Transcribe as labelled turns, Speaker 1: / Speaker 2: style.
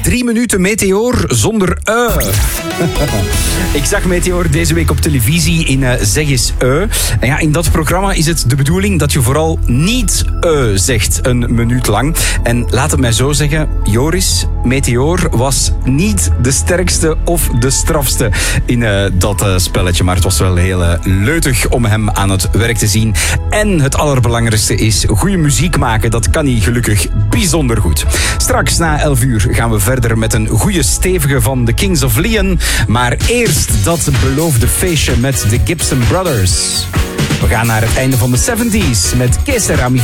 Speaker 1: 3 minuten Meteor zonder Ik zag Meteor deze week op televisie in Zeg eens En ja, in dat programma is het de bedoeling dat je vooral niet zegt een minuut lang. En laat het mij zo zeggen, Joris, Meteor was niet de sterkste of de strafste in dat spelletje. Maar het was wel heel leutig om hem aan het werk te zien. En het allerbelangrijkste is goede muziek maken. Dat kan hij gelukkig bijzonder goed. Straks na 11 uur gaan we verder met een goede stevige van The Kings of Leon. Maar eerst dat beloofde feestje met de Gibson Brothers. We gaan naar het einde van de 70s met Que sera mi